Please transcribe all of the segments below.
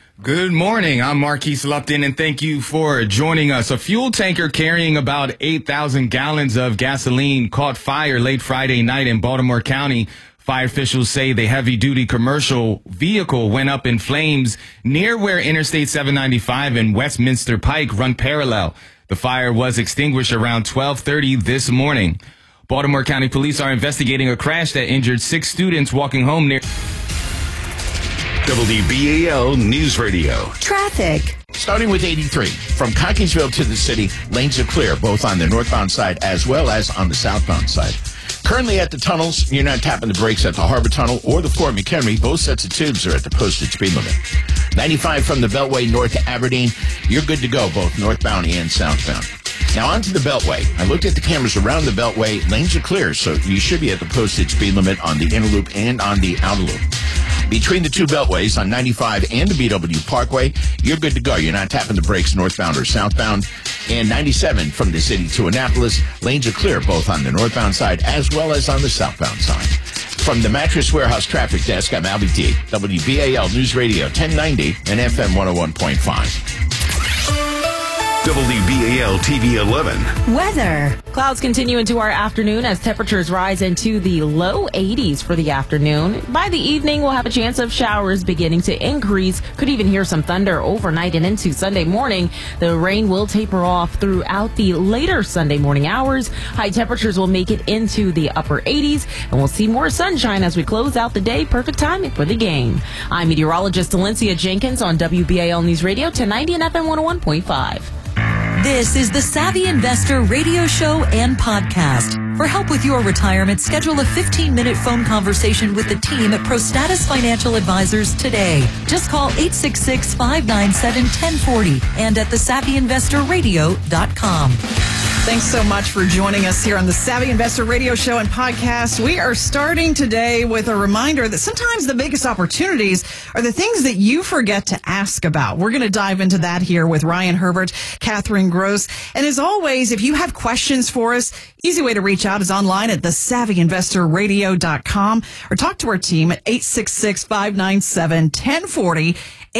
Good morning. I'm Marquise Lupton, and thank you for joining us. A fuel tanker carrying about 8,000 gallons of gasoline caught fire late Friday night in Baltimore County. Fire officials say the heavy-duty commercial vehicle went up in flames near where Interstate 795 and Westminster Pike run parallel. The fire was extinguished around 12:30 this morning. Baltimore County Police are investigating a crash that injured 6 students walking home near WBAL News Radio. Traffic. Starting with 83. From Cockeysville to the city, lanes are clear, both on the northbound side as well as on the southbound side. Currently at the tunnels, you're not tapping the brakes at the Harbor Tunnel or the Fort McHenry. Both sets of tubes are at the posted speed limit. 95 from the Beltway north to Aberdeen, you're good to go, both northbound and southbound. Now onto the Beltway. I looked at the cameras around the Beltway. Lanes are clear, so you should be at the posted speed limit on the inner loop and on the outer loop. Between the two beltways on 95 and the BW Parkway, you're good to go. You're not tapping the brakes northbound or southbound. And 97 from the city to Annapolis, lanes are clear both on the northbound side as well as on the southbound side. From the Mattress Warehouse Traffic Desk, I'm Albie D. WBAL News Radio 1090 and FM 101.5. WBAL TV 11. Weather. Clouds continue into our afternoon as temperatures rise into the low 80s for the afternoon. By the evening, we'll have a chance of showers beginning to increase. Could even hear some thunder overnight and into Sunday morning. The rain will taper off throughout the later Sunday morning hours. High temperatures will make it into the upper 80s, and we'll see more sunshine as we close out the day. Perfect timing for the game. I'm meteorologist Valencia Jenkins on WBAL News Radio 1090 and FM 101.5. This is the Savvy Investor radio show and podcast. For help with your retirement, schedule a 15-minute phone conversation with the team at ProStatus Financial Advisors today. Just call 866-597-1040 and at thesavvyinvestorradio.com. Thanks so much for joining us here on the Savvy Investor Radio Show and Podcast. We are starting today with a reminder that sometimes the biggest opportunities are the things that you forget to ask about. We're going to dive into that here with Ryan Herbert, Catherine Gross. And as always, if you have questions for us, easy way to reach out is online at thesavvyinvestorradio.com or talk to our team at 866-597-1040.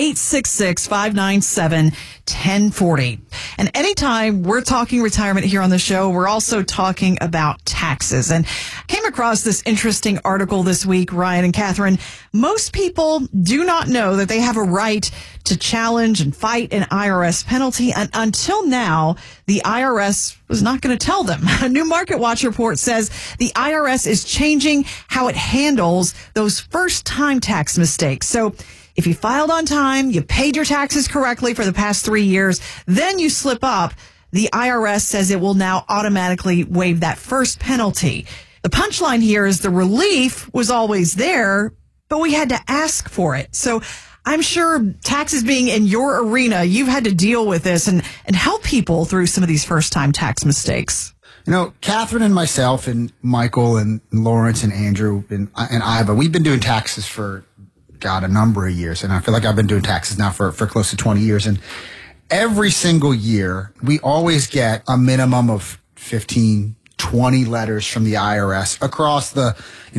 866-597-1040. And anytime we're talking retirement here on the show, we're also talking about taxes. And I came across this interesting article this week, Ryan and Catherine. Most people do not know that they have a right to challenge and fight an IRS penalty. And until now, the IRS was not going to tell them. A new Market Watch report says the IRS is changing how it handles those first-time tax mistakes. So if you filed on time, you paid your taxes correctly for the past 3 years, then you slip up, the IRS says it will now automatically waive that first penalty. The punchline here is the relief was always there, but we had to ask for it. So I'm sure taxes being in your arena, you've had to deal with this and help people through some of these first-time tax mistakes. You know, Catherine and myself and Michael and Lawrence and Andrew and Iva, we've been doing taxes for a number of years. And I feel like I've been doing taxes now for close to 20 years. And every single year, we always get a minimum of 15, 20 letters from the IRS across the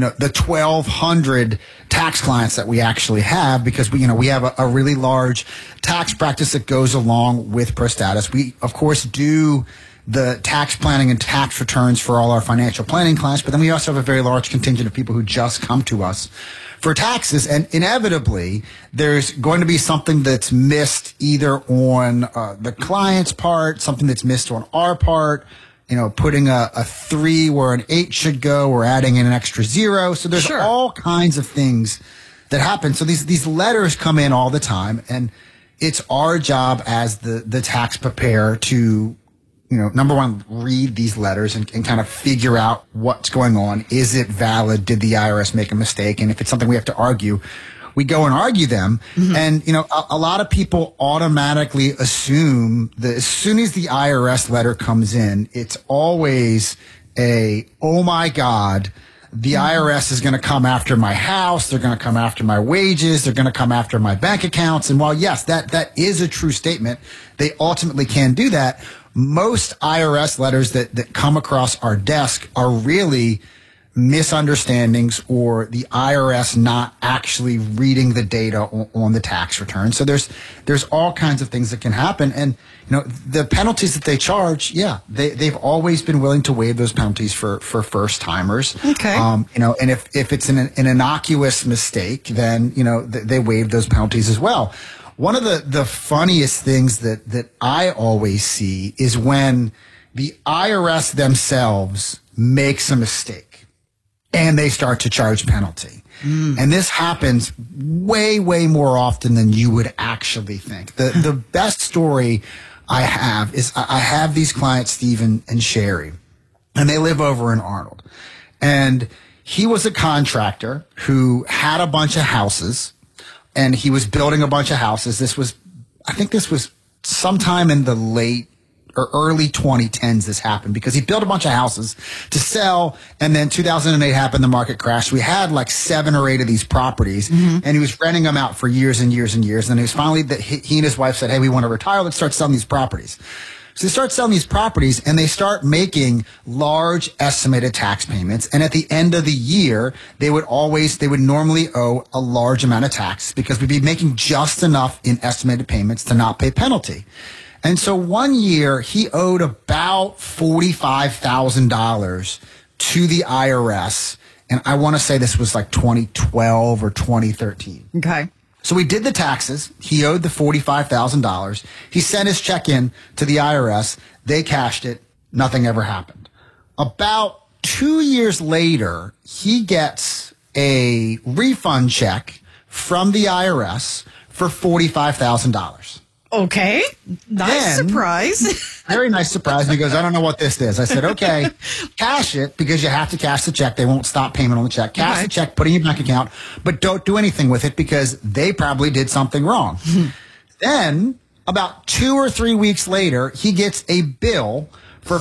1,200 tax clients that we actually have, because we have a really large tax practice that goes along with ProStatus. We, of course, do the tax planning and tax returns for all our financial planning clients, but then we also have a very large contingent of people who just come to us for taxes, and inevitably there's going to be something that's missed either on the client's part, something that's missed on our part, putting a 3 where an 8 should go, or adding in an extra 0. So there's all kinds of things that happen. So these letters come in all the time, and it's our job as the tax preparer to number one, read these letters and kind of figure out what's going on. Is it valid? Did the IRS make a mistake? And if it's something we have to argue, we go and argue them. Mm-hmm. And, a lot of people automatically assume that as soon as the IRS letter comes in, it's always oh my God, the IRS is going to come after my house. They're going to come after my wages. They're going to come after my bank accounts. And while, yes, that is a true statement, they ultimately can do that. Most IRS letters that come across our desk are really misunderstandings or the IRS not actually reading the data on the tax return. So there's all kinds of things that can happen. And, the penalties that they charge, they've always been willing to waive those penalties for first timers. Okay. And if it's an innocuous mistake, then, they waive those penalties as well. One of the funniest things that I always see is when the IRS themselves makes a mistake and they start to charge penalty. And this happens way, way more often than you would actually think. The best story I have is I have these clients, Stephen and Sherry, and they live over in Arnold. And he was a contractor who had a bunch of houses, and he was building a bunch of houses. I think this was sometime in the late or early 2010s this happened, because he built a bunch of houses to sell, and then 2008 happened, the market crashed. We had like 7 or 8 of these properties, and he was renting them out for years and years and years. And it was finally that he and his wife said, hey, we want to retire. Let's start selling these properties. So they start selling these properties, and they start making large estimated tax payments. And at the end of the year, they would normally owe a large amount of tax, because we'd be making just enough in estimated payments to not pay penalty. And so one year he owed about $45,000 to the IRS. And I want to say this was like 2012 or 2013. Okay. So we did the taxes. He owed the $45,000. He sent his check in to the IRS. They cashed it. Nothing ever happened. About 2 years later, he gets a refund check from the IRS for $45,000. Okay. Nice surprise. Very nice surprise. And he goes, I don't know what this is. I said, okay, cash it, because you have to cash the check. They won't stop payment on the check. Cash the check, put it in your bank account, but don't do anything with it, because they probably did something wrong. Then, about 2 or 3 weeks later, he gets a bill for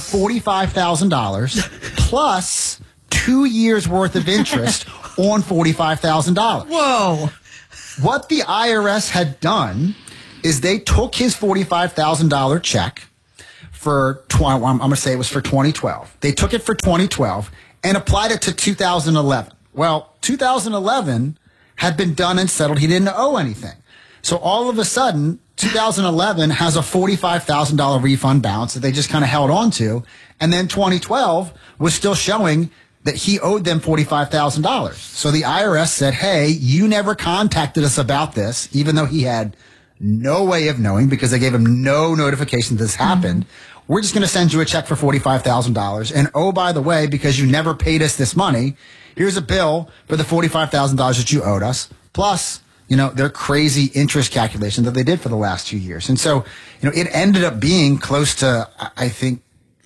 $45,000 plus 2 years worth of interest on $45,000. Whoa. What the IRS had done is they took his $45,000 check for, I'm going to say it was for 2012. They took it for 2012 and applied it to 2011. Well, 2011 had been done and settled. He didn't owe anything. So all of a sudden, 2011 has a $45,000 refund balance that they just kind of held on to. And then 2012 was still showing that he owed them $45,000. So the IRS said, hey, you never contacted us about this, even though he had no way of knowing, because they gave him no notification this happened. We're just going to send you a check for $45,000. And oh, by the way, because you never paid us this money, here's a bill for the $45,000 that you owed us, plus, their crazy interest calculation that they did for the last 2 years. And so, it ended up being close to, I think,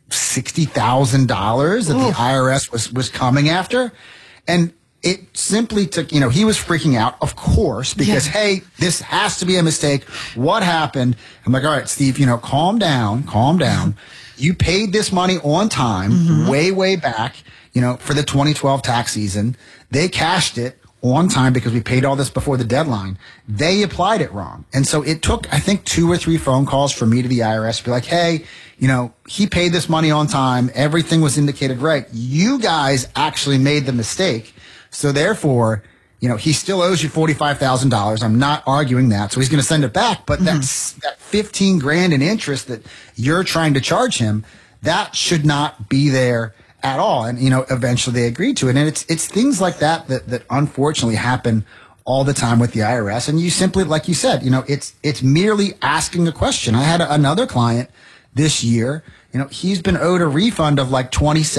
$60,000 that the IRS was coming after. And it simply took, he was freaking out, of course, because, hey, this has to be a mistake. What happened? I'm like, all right, Steve, calm down. You paid this money on time, way, way back, for the 2012 tax season. They cashed it on time because we paid all this before the deadline. They applied it wrong. And so it took, I think, 2 or 3 phone calls for me to the IRS to be like, hey, he paid this money on time. Everything was indicated right. You guys actually made the mistake. So therefore, he still owes you $45,000. I'm not arguing that. So he's going to send it back. But that's that $15,000 in interest that you're trying to charge him, that should not be there at all. And, eventually they agreed to it. And it's things like that unfortunately happen all the time with the IRS. And you simply, like you said, it's merely asking a question. I had another client this year, he's been owed a refund of like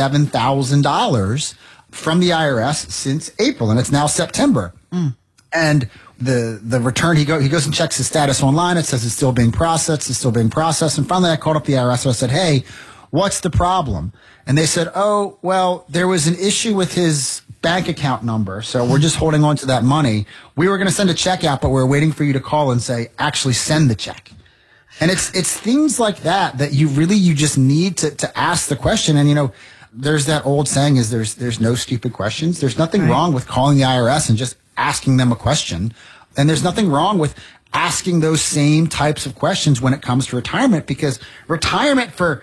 $27,000 from the IRS since April, and it's now September. And the return, he goes and checks his status online. It says it's still being processed. And finally I called up the IRS and I said, hey, what's the problem? And they said, oh, well, there was an issue with his bank account number, so we're just holding on to that money. We were going to send a check out, but we're waiting for you to call and say, actually send the check. And it's things like that you just need to ask the question. And, there's that old saying is there's no stupid questions. There's nothing wrong with calling the IRS and just asking them a question. And there's nothing wrong with asking those same types of questions when it comes to retirement, because retirement for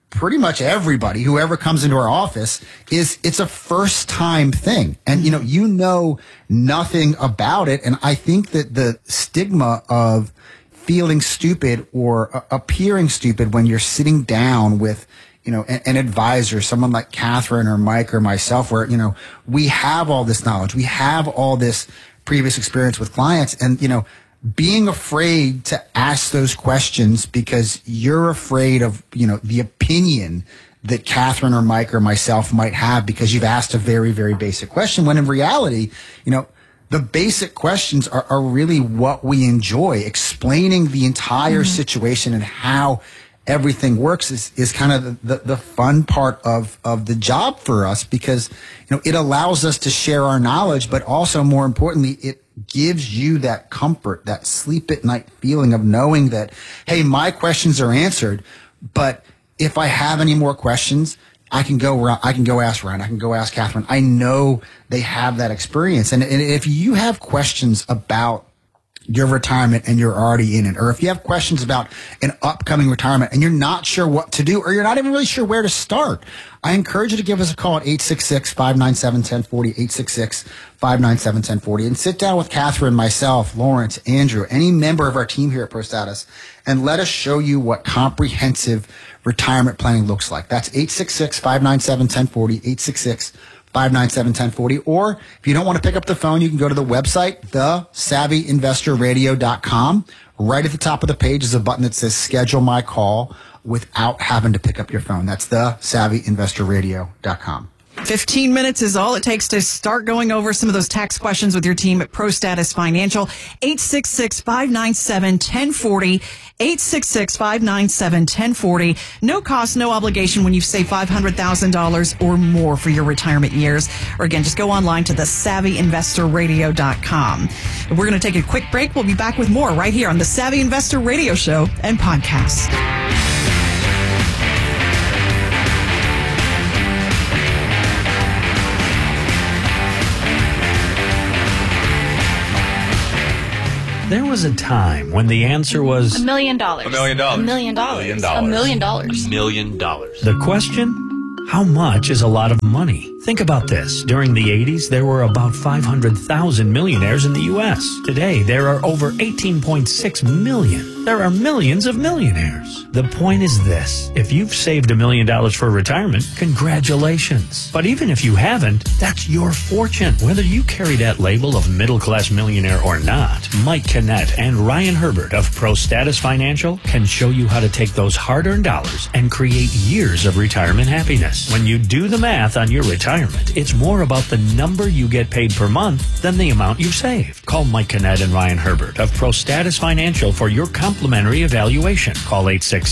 pretty much everybody, whoever comes into our office, it's a first time thing. And, you know nothing about it. And I think that the stigma of feeling stupid or appearing stupid when you're sitting down with, an advisor, someone like Catherine or Mike or myself, where, we have all this knowledge, we have all this previous experience with clients, and, being afraid to ask those questions because you're afraid of, the opinion that Catherine or Mike or myself might have because you've asked a very, very basic question, when in reality, the basic questions are really what we enjoy. Explaining the entire situation and how everything works is kind of the fun part of the job for us, because, it allows us to share our knowledge, but also more importantly, it gives you that comfort, that sleep at night feeling of knowing that, hey, my questions are answered, but if I have any more questions, I can go ask Ryan, I can go ask Catherine. I know they have that experience. And if you have questions about your retirement and you're already in it, or if you have questions about an upcoming retirement and you're not sure what to do, or you're not even really sure where to start, I encourage you to give us a call at 866-597-1040, 866-597-1040, and sit down with Catherine, myself, Lawrence, Andrew, any member of our team here at ProStatus, and let us show you what comprehensive retirement planning looks like. That's 866-597-1040, 866-597-1040. Or if you don't want to pick up the phone, you can go to the website, thesavvyinvestorradio.com. Right at the top of the page is a button that says schedule my call without having to pick up your phone. That's thesavvyinvestorradio.com. 15 minutes is all it takes to start going over some of those tax questions with your team at ProStatus Financial. 866-597-1040. 866-597-1040. No cost, no obligation when you save $500,000 or more for your retirement years. Or again, just go online to thesavvyinvestorradio.com. We're going to take a quick break. We'll be back with more right here on the Savvy Investor Radio Show and Podcast. There was a time when the answer was $1 million. $1 million. $1 million. $1 million. $1 million. The question? How much is a lot of money? Think about this. During the 80s, there were about 500,000 millionaires in the U.S. Today, there are over 18.6 million. There are millions of millionaires. The point is this. If you've saved $1 million for retirement, congratulations. But even if you haven't, that's your fortune. Whether you carry that label of middle-class millionaire or not, Mike Kinnett and Ryan Herbert of ProStatus Financial can show you how to take those hard-earned dollars and create years of retirement happiness. When you do the math on your retirement, it's more about the number you get paid per month than the amount you've saved. Call Mike Kinnett and Ryan Herbert of ProStatus Financial for your complimentary evaluation. Call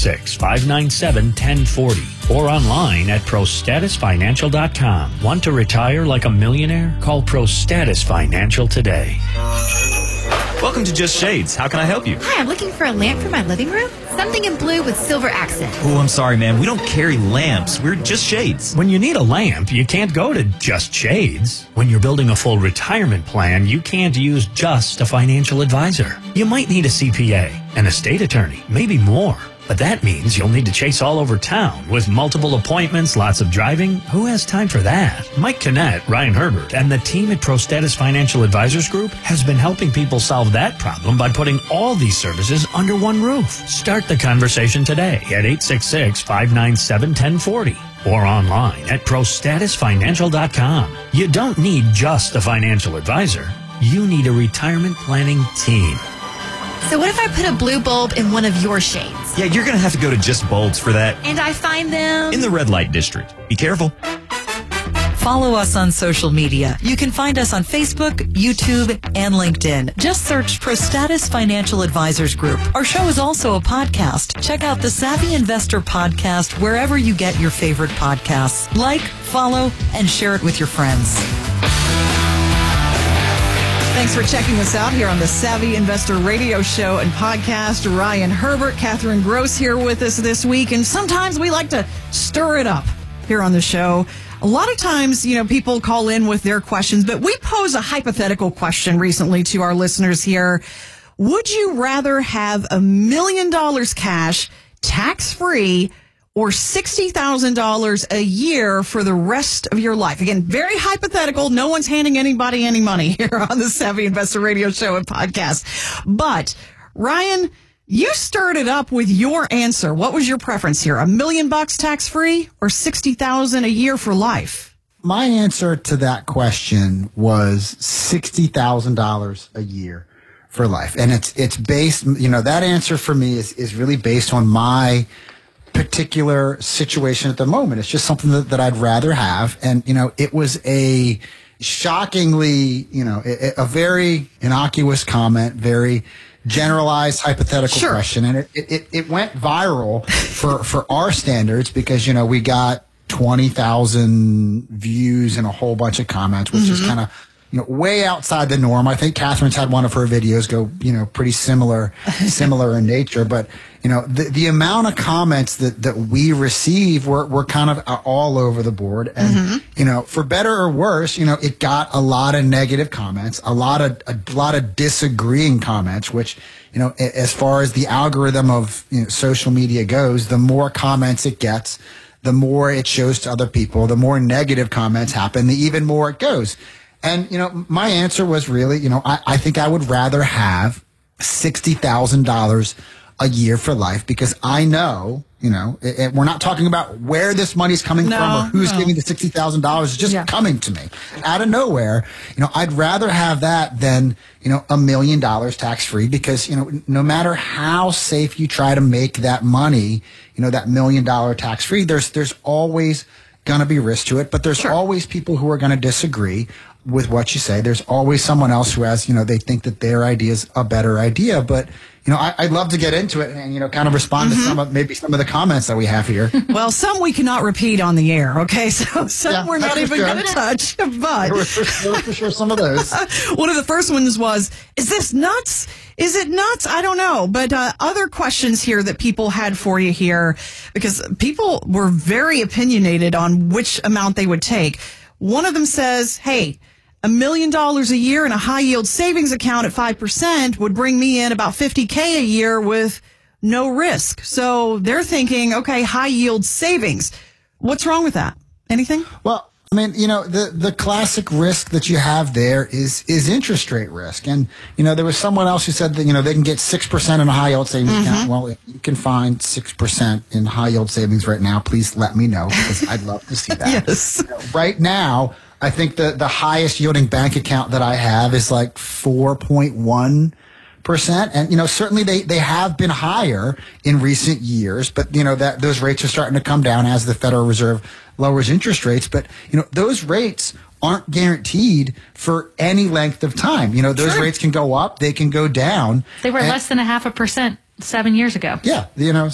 866-597-1040 or online at ProStatusFinancial.com. Want to retire like a millionaire? Call ProStatus Financial today. Welcome to Just Shades. How can I help you? Hi, I'm looking for a lamp for my living room. Something in blue with silver accent. Oh, I'm sorry, ma'am. We don't carry lamps. We're Just Shades. When you need a lamp, you can't go to Just Shades. When you're building a full retirement plan, you can't use just a financial advisor. You might need a CPA, an estate attorney, maybe more. But that means you'll need to chase all over town with multiple appointments, lots of driving. Who has time for that? Mike Kinnett, Ryan Herbert, and the team at ProStatus Financial Advisors Group has been helping people solve that problem by putting all these services under one roof. Start the conversation today at 866-597-1040 or online at ProStatusFinancial.com. You don't need just a financial advisor. You need a retirement planning team. So what if I put a blue bulb in one of your shades? Yeah, you're going to have to go to Just Bulbs for that. And I find them in the red light district. Be careful. Follow us on social media. You can find us on Facebook, YouTube, and LinkedIn. Just search ProStatus Financial Advisors Group. Our show is also a podcast. Check out the Savvy Investor Podcast wherever you get your favorite podcasts. Like, follow, and share it with your friends. Thanks for checking us out here on the Savvy Investor Radio Show and Podcast. Ryan Herbert, Catherine Gross here with us this week. And sometimes we like to stir it up here on the show. A lot of times, people call in with their questions, but we pose a hypothetical question recently to our listeners here. Would you rather have $1 million cash, tax-free, or $60,000 a year for the rest of your life? Again, very hypothetical. No one's handing anybody any money here on the Savvy Investor Radio Show and Podcast. But Ryan, you started up with your answer. What was your preference here? $1 million tax-free or $60,000 a year for life? My answer to that question was $60,000 a year for life. And it's based, that answer for me is really based on my particular situation at the moment. It's just something that I'd rather have. And, it was a shockingly, a very innocuous comment, very generalized hypothetical question. And it went viral for our standards because, we got 20,000 views and a whole bunch of comments, which is kind of, way outside the norm. I think Catherine's had one of her videos go, pretty similar in nature. But, the amount of comments that we receive were kind of all over the board. And, for better or worse, it got a lot of negative comments, a lot of disagreeing comments, which, as far as the algorithm of social media goes, the more comments it gets, the more it shows to other people, the more negative comments happen, the even more it goes. And, my answer was really, I think I would rather have $60,000 a year for life because I know, we're not talking about where this money's coming from or who's giving the $60,000. It's just coming to me out of nowhere. I'd rather have that than, $1 million tax free because, no matter how safe you try to make that money, that $1 million tax free, there's always going to be risk to it, but there's always people who are going to disagree with what you say. There's always someone else who has, they think that their idea is a better idea. But, I'd love to get into it and, kind of respond to some of the comments that we have here. Well, some we cannot repeat on the air. Okay. So some we're not even going to touch, but for sure some of those. One of the first ones was, is this nuts? Is it nuts? I don't know. But other questions here that people had for you here, because people were very opinionated on which amount they would take. One of them says, hey, $1 million a year in a high yield savings account at 5% would bring me in about $50K a year with no risk. So they're thinking, okay, high yield savings. What's wrong with that? Anything? Well, I mean, the classic risk that you have there is interest rate risk. And, there was someone else who said that, they can get 6% in a high yield savings account. Well, if you can find 6% in high yield savings right now, please let me know because I'd love to see that. Yes. Right now, I think the highest yielding bank account that I have is like 4.1%. And, certainly they have been higher in recent years, but, that those rates are starting to come down as the Federal Reserve lowers interest rates. But, those rates aren't guaranteed for any length of time. Those rates can go up, they can go down. They were less than 0.5% 7 years ago. Yeah.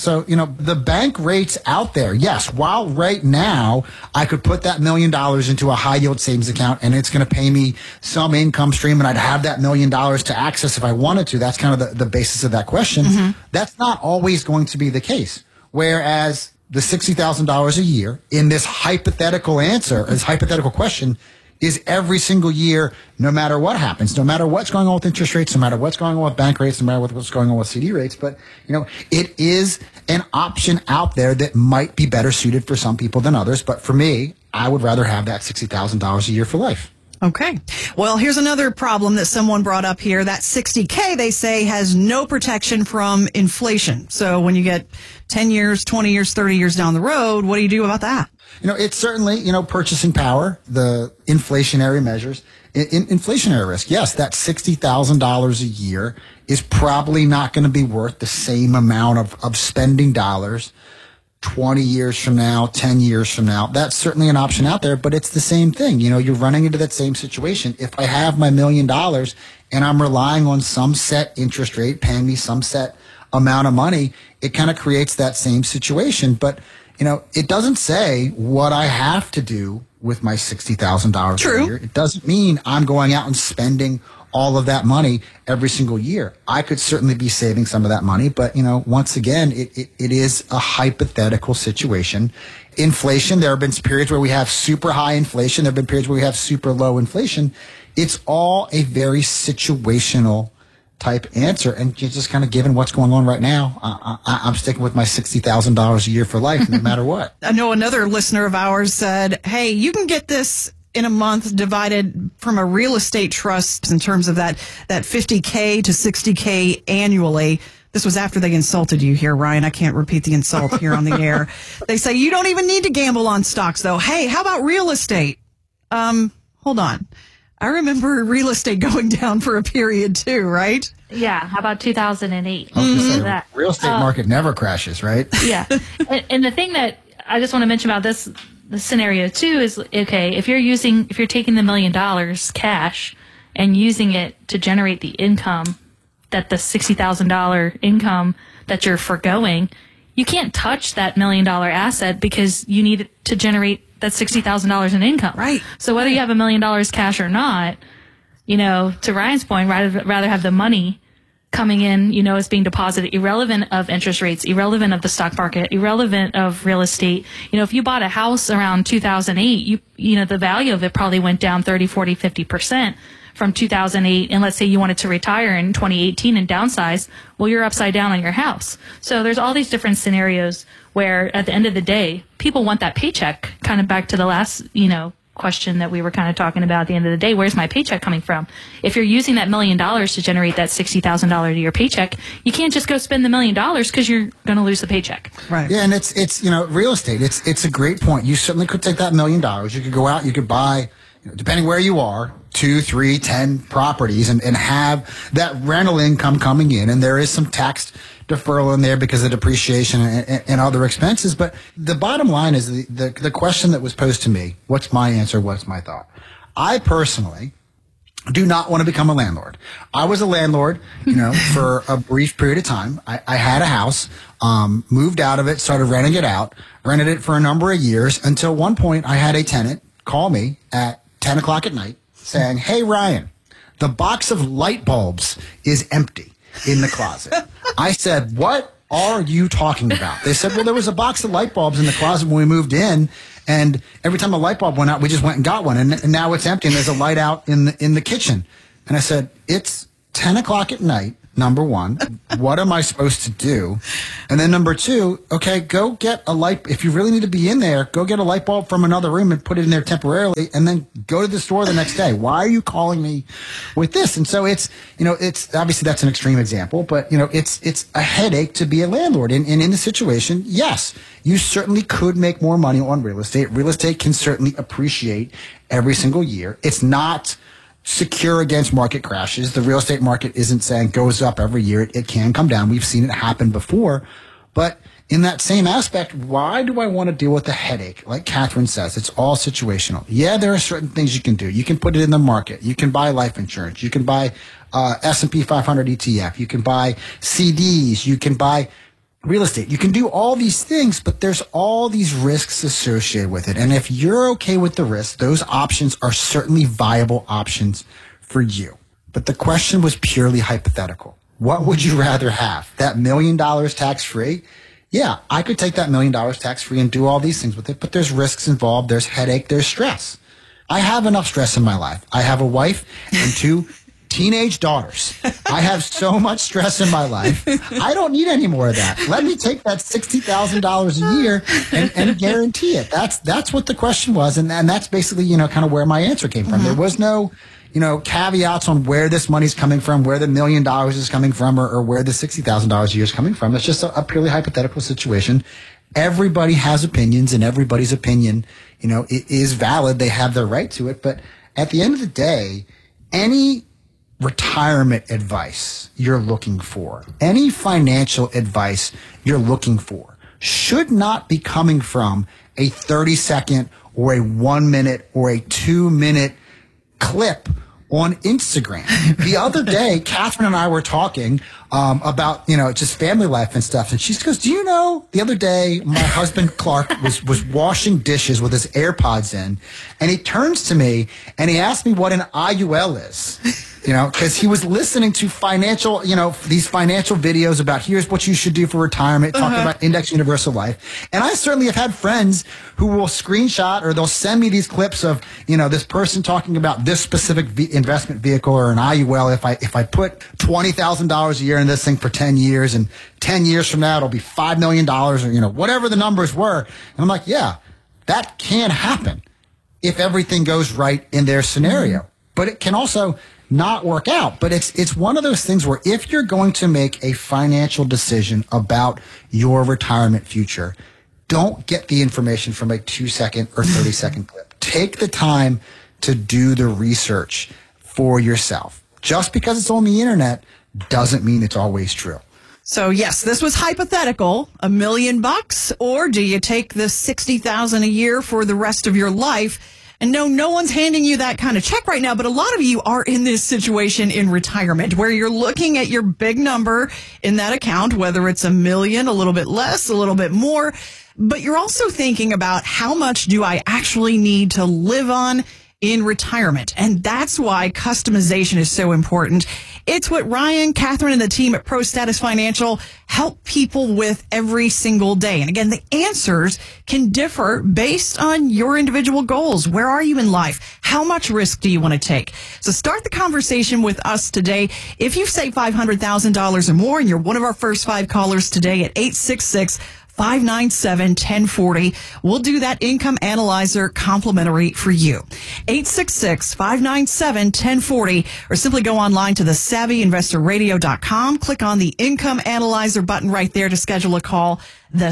The bank rates out there. Yes. While right now I could put that $1 million into a high yield savings account and it's going to pay me some income stream and I'd have that $1 million to access if I wanted to. That's kind of the basis of that question. That's not always going to be the case. Whereas the $60,000 a year in this hypothetical answer, this hypothetical question, is every single year, no matter what happens, no matter what's going on with interest rates, no matter what's going on with bank rates, no matter what's going on with CD rates. But, it is an option out there that might be better suited for some people than others. But for me, I would rather have that $60,000 a year for life. Okay. Well, here's another problem that someone brought up here. That $60K, they say, has no protection from inflation. So when you get 10 years, 20 years, 30 years down the road, what do you do about that? It's certainly, purchasing power, the inflationary measures, inflationary risk. Yes, that $60,000 a year is probably not going to be worth the same amount of spending dollars 20 years from now, 10 years from now. That's certainly an option out there, but it's the same thing. You're running into that same situation. If I have my $1 million and I'm relying on some set interest rate, paying me some set amount of money, it kind of creates that same situation. But it doesn't say what I have to do with my $60,000 a year. It doesn't mean I'm going out and spending all of that money every single year. I could certainly be saving some of that money, but once again, it is a hypothetical situation. Inflation, there have been periods where we have super high inflation. There have been periods where we have super low inflation. It's all a very situational type answer. And you're just kind of given what's going on right now. I'm sticking with my $60,000 a year for life, no matter what. I know another listener of ours said, hey, you can get this in a month divided from a real estate trust in terms of that $50K to $60K annually. This was after they insulted you here, Ryan. I can't repeat the insult here on the air. They say you don't even need to gamble on stocks, though. Hey, how about real estate? Hold on. I remember real estate going down for a period too, right? Yeah. How about 2008? That real estate market never crashes, right? Yeah. And the thing that I just want to mention about this scenario too is, okay, if you're taking the $1 million cash and using it to generate the income, that the $60,000 income that you're foregoing, you can't touch that $1 million asset because you need it to generate that $60,000 in income. Right. So whether you have $1 million cash or not, to Ryan's point, rather have the money coming in, as being deposited, irrelevant of interest rates, irrelevant of the stock market, irrelevant of real estate. If you bought a house around 2008, the value of it probably went down 30, 40, 50% from 2008. And let's say you wanted to retire in 2018 and downsize. Well, you're upside down on your house. So there's all these different scenarios where at the end of the day, people want that paycheck, kind of back to the last, question that we were kind of talking about at the end of the day. Where's my paycheck coming from? If you're using that $1 million to generate that $60,000 a year paycheck, you can't just go spend the $1 million because you're going to lose the paycheck. Right. Yeah, and it's real estate. It's a great point. You certainly could take that $1 million. You could go out, you could buy, depending where you are, 2, 3, 10 properties and have that rental income coming in. And there is some tax deferral in there because of depreciation and other expenses. But the bottom line is the question that was posed to me, what's my answer, what's my thought? I personally do not want to become a landlord. I was a landlord, for a brief period of time. I had a house, moved out of it, started renting it out, rented it for a number of years until one point I had a tenant call me at 10 o'clock at night saying, hey, Ryan, the box of light bulbs is empty in the closet. I said, what are you talking about? They said, well, there was a box of light bulbs in the closet when we moved in, and every time a light bulb went out, we just went and got one, and now it's empty, and there's a light out in the kitchen. And I said, it's 10 o'clock at night, number one. What am I supposed to do? And then number two, okay, go get a light. If you really need to be in there, go get a light bulb from another room and put it in there temporarily, and then go to the store the next day. Why are you calling me with this? And so it's obviously that's an extreme example, but it's a headache to be a landlord. And in the situation, yes, you certainly could make more money on real estate. Real estate can certainly appreciate every single year. It's not secure against market crashes. The real estate market isn't saying goes up every year. It can come down. We've seen it happen before. But in that same aspect, why do I want to deal with the headache? Like Catherine says, it's all situational. Yeah, there are certain things you can do. You can put it in the market. You can buy life insurance. You can buy S&P 500 ETF. You can buy CDs. You can buy real estate. You can do all these things, but there's all these risks associated with it. And if you're okay with the risk, those options are certainly viable options for you. But the question was purely hypothetical. What would you rather have? That $1 million tax-free? Yeah, I could take that $1 million tax-free and do all these things with it, but there's risks involved, there's headache, there's stress. I have enough stress in my life. I have a wife and 2 teenage daughters. I have so much stress in my life. I don't need any more of that. Let me take that $60,000 a year and guarantee it. That's what the question was, and that's basically kind of where my answer came from. There was no caveats on where this money's coming from, where the $1 million is coming from, or where the $60,000 a year is coming from. It's just a purely hypothetical situation. Everybody has opinions, and everybody's opinion, is valid. They have their right to it. But at the end of the day, any retirement advice you're looking for, any financial advice you're looking for, should not be coming from a 30-second or a 1-minute or a 2-minute clip on Instagram. The other day, Catherine and I were talking about, just family life and stuff. And she goes, do you know, the other day, my husband, Clark, was washing dishes with his AirPods in. And he turns to me and he asked me what an IUL is. because he was listening to these financial videos about here's what you should do for retirement, talking about Index Universal Life. And I certainly have had friends who will screenshot or they'll send me these clips of, this person talking about this specific investment vehicle or an IUL. If I put $20,000 a year in this thing for 10 years and 10 years from now, it'll be $5 million or, whatever the numbers were. And I'm like, yeah, that can happen if everything goes right in their scenario. But it can also not work out. But it's one of those things where if you're going to make a financial decision about your retirement future, don't get the information from a 2-second or 30-second clip. Take the time to do the research for yourself. Just because it's on the internet doesn't mean it's always true. So yes, this was hypothetical, $1 million, or do you take the $60,000 a year for the rest of your life? And no one's handing you that kind of check right now, but a lot of you are in this situation in retirement where you're looking at your big number in that account, whether it's $1 million, a little bit less, a little bit more, but you're also thinking about how much do I actually need to live on in retirement. And that's why customization is so important. It's what Ryan, Catherine, and the team at ProStatus Financial help people with every single day. And again, the answers can differ based on your individual goals. Where are you in life? How much risk do you want to take? So start the conversation with us today. If you've saved $500,000 or more and you're one of our first 5 callers today at 866-597-1040. We'll do that income analyzer complimentary for you. 866-597-1040, or simply go online to the SavvyInvestorRadio.com. Click on the income analyzer button right there to schedule a call. The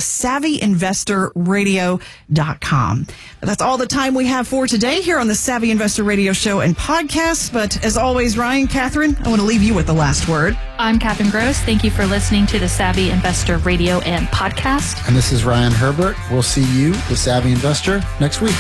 SavvyInvestorRadio.com. That's all the time we have for today here on the Savvy Investor Radio Show and podcast. But as always, Ryan, Catherine, I want to leave you with the last word. I'm Catherine Gross. Thank you for listening to the Savvy Investor Radio and podcast. And this is Ryan Herbert. We'll see you, the Savvy Investor, next week.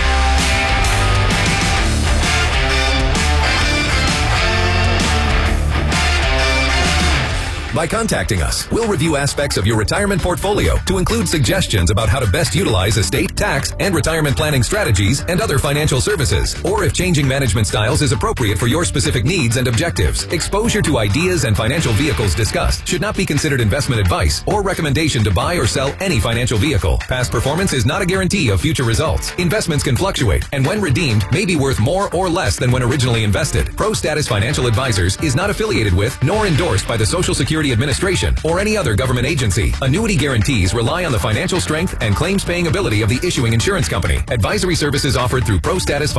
By contacting us, we'll review aspects of your retirement portfolio to include suggestions about how to best utilize estate, tax, and retirement planning strategies and other financial services, or if changing management styles is appropriate for your specific needs and objectives. Exposure to ideas and financial vehicles discussed should not be considered investment advice or recommendation to buy or sell any financial vehicle. Past performance is not a guarantee of future results. Investments can fluctuate, and when redeemed, may be worth more or less than when originally invested. ProStatus Financial Advisors is not affiliated with nor endorsed by the Social Security Administration or any other government agency. Annuity guarantees rely on the financial strength and claims paying ability of the issuing insurance company. Advisory services offered through ProStatus